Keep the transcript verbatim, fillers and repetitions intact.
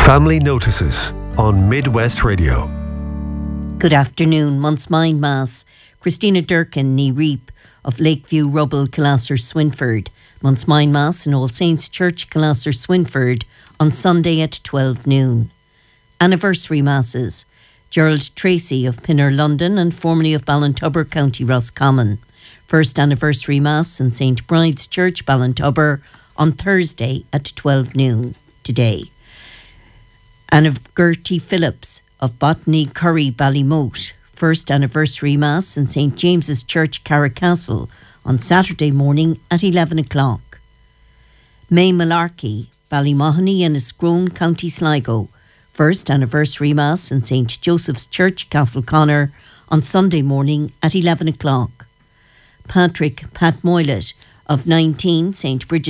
Family Notices on Midwest Radio. Good afternoon. Month's Mind Mass. Christina Durkin, ní Reap of Lakeview Rubble, Kilasser, Swinford. Month's Mind Mass in All Saints Church, Kilasser, Swinford on Sunday at twelve noon. Anniversary Masses. Gerald Tracy of Pinner, London and formerly of Ballintubber, County Roscommon. First Anniversary Mass in Saint Bride's Church, Ballintubber on Thursday at twelve noon today. And of Gertie Phillips of Botany Curry, Ballymote. First Anniversary Mass in Saint James's Church, Carricastle on Saturday morning at eleven o'clock. May Malarkey, Ballymahony and Iscrone, County Sligo. First Anniversary Mass in Saint Joseph's Church, Castleconnor on Sunday morning at eleven o'clock. Patrick Pat Moylett of nineteen Saint Bridget